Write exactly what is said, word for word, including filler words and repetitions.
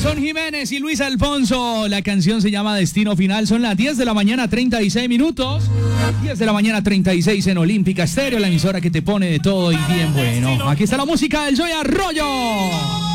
Jason Jiménez y Luis Alfonso. La canción se llama Destino Final. Son las diez de la mañana, treinta y seis minutos. diez de la mañana, treinta y seis en Olímpica Estéreo, la emisora que te pone de todo y bien bueno. Aquí está la música del Joy Arroyo.